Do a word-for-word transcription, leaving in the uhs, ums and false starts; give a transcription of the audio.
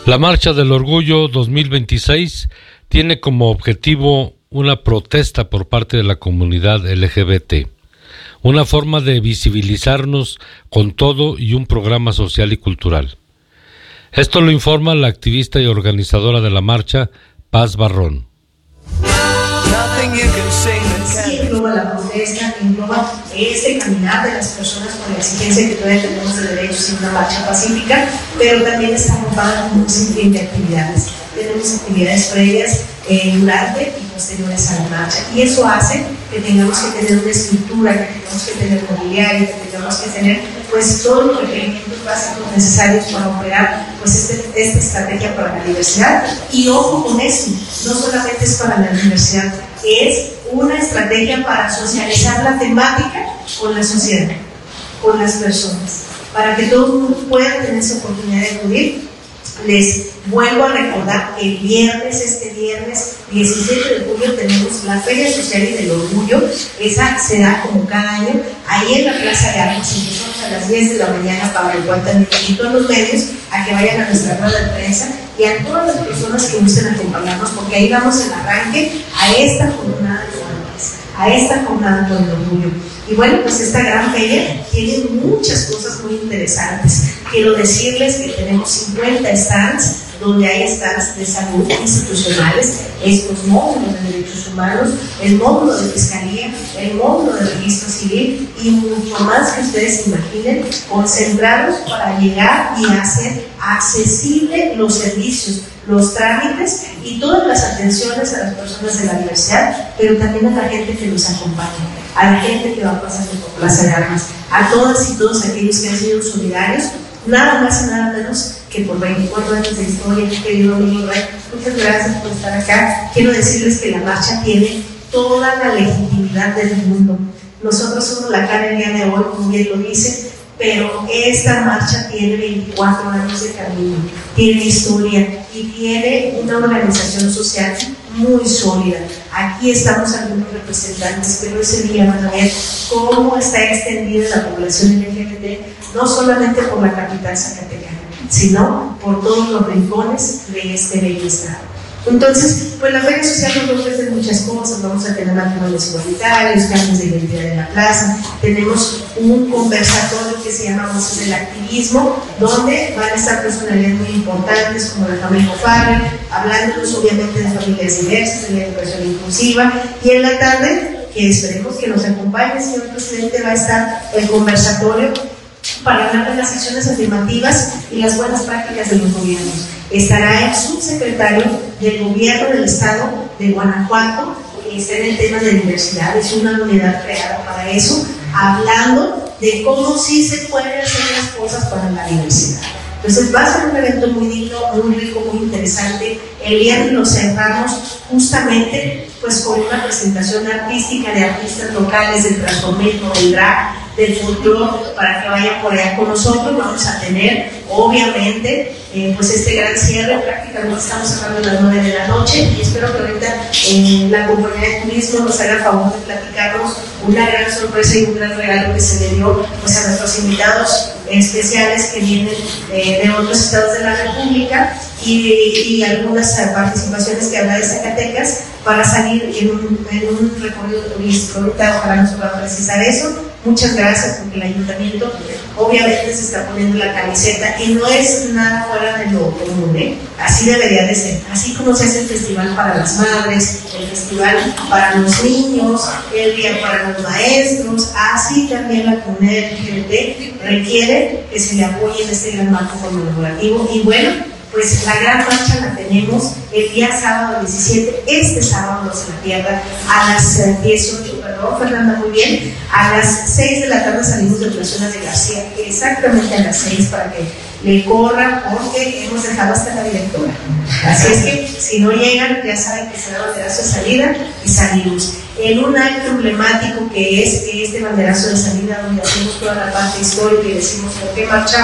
La Marcha del Orgullo dos mil veintiséis tiene como objetivo una protesta por parte de la comunidad L G B T, una forma de visibilizarnos con todo y un programa social y cultural. Esto lo informa la activista y organizadora de la marcha, Paz Barrón. Sí, engloba la protesta, engloba este caminar de las personas por la exigencia que todavía tenemos de derechos y una marcha pacífica, pero también está ocupada con un sinfín de actividades. Tenemos actividades previas, eh, durante y posteriores a la marcha, y eso hace que tengamos que tener una estructura, que tengamos que tener mobiliario, que tengamos que tener pues todos los requerimientos básicos necesarios para operar pues este, esta estrategia para la diversidad. Y ojo con eso, no solamente es para la diversidad, es una estrategia para socializar la temática con la sociedad, con las personas, para que todo el mundo pueda tener esa oportunidad de acudir. Les vuelvo a recordar que el viernes, este viernes diecisiete de julio, tenemos la Feria Social y del Orgullo. Esa se da como cada año, ahí en la Plaza de Armas. Empezamos a las diez de la mañana, para el cual también invito a los medios a que vayan a nuestra rueda de prensa y a todas las personas que gusten acompañarnos, porque ahí damos el arranque a esta jornada de valores, a esta jornada por el orgullo. Y bueno, pues esta gran feria tiene muchas cosas muy interesantes. Quiero decirles que tenemos cincuenta stands, donde hay stands de salud institucionales, estos módulos de derechos humanos, el módulo de fiscalía, el módulo de registro civil y mucho más que ustedes imaginen, concentrados para llegar y hacer accesible los servicios, los trámites y todas las atenciones a las personas de la diversidad, pero también a la gente que nos acompaña, a la gente que va pasando por Plaza de Armas, a todas y todos aquellos que han sido solidarios, nada más y nada menos que por veinticuatro años de historia. Querido amigo Ray, muchas gracias por estar acá. Quiero decirles que la marcha tiene toda la legitimidad del mundo. Nosotros somos la cara el día de hoy, como bien lo dice, pero esta marcha tiene veinticuatro años de camino, tiene historia y tiene una organización social muy sólida. Aquí estamos algunos representantes, pero ese día van a ver cómo está extendida la población L G B T, no solamente por la capital zacatecana, sino por todos los rincones de este bello estado. Entonces, pues la Feria Social nos va a ofrecer muchas cosas. Vamos a tener matrimonios igualitarios, cambios de identidad en la plaza, tenemos un conversatorio que se llama Voces del Activismo, donde van a estar personalidades muy importantes como la familia Farrell, hablándonos obviamente de familias diversas, de la educación inclusiva, y en la tarde, que esperemos que nos acompañe, señor presidente, va a estar el conversatorio para hablar de las acciones afirmativas y las buenas prácticas de los gobiernos. Estará el subsecretario del gobierno del estado de Guanajuato, que está en el tema de diversidad, es una unidad creada para eso, hablando de cómo sí se pueden hacer las cosas para la diversidad. Entonces va a ser un evento muy digno, muy rico, muy interesante. El viernes lo cerramos justamente pues con una presentación artística de artistas locales, del transformismo, del drag, del folclore, para que vayan por allá con nosotros. Vamos a tener, obviamente, eh, pues este gran cierre. Prácticamente estamos cerrando a las nueve de la noche y espero que ahorita eh, la compañía de turismo nos haga el favor de platicarnos una gran sorpresa y un gran regalo que se le dio pues a nuestros invitados especiales que vienen eh, de otros estados de la República y, y algunas participaciones que habrá de Zacatecas para salir en un, en un recorrido turístico. Ahorita ojalá nos pueda precisar eso. Muchas gracias, porque el ayuntamiento obviamente se está poniendo la camiseta y no es nada fuera de lo común, ¿eh? Así debería de ser. Así como se hace el festival para las madres, el festival para los niños, el día para los maestros, así también la comunidad L G B T requiere que se le apoye en este gran marco conmemorativo. Y bueno, pues la gran marcha la tenemos el día sábado diecisiete, este sábado no se la pierdan, a las dieciocho, perdón Fernanda, muy bien, a las seis de la tarde salimos de Plazuelas de García, exactamente a las seis, para que le corran, porque hemos dejado hasta la directora. Así es que si no llegan, ya saben que será banderazo de salida y salimos en un acto emblemático que es este banderazo de salida, donde hacemos toda la parte histórica y decimos por qué marchamos.